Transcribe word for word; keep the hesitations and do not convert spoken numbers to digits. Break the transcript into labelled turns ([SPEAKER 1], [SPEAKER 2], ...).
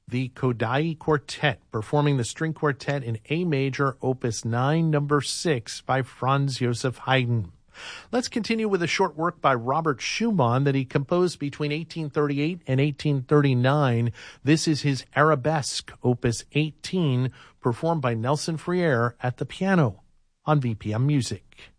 [SPEAKER 1] the Kodály Quartet, performing the string quartet in A major, opus nine, number six, by Franz Joseph Haydn. Let's continue with a short work by Robert Schumann that he composed between eighteen thirty-eight and eighteen thirty-nine. This is his Arabesque, opus eighteen, performed by Nelson Friere at the piano on V P M Music.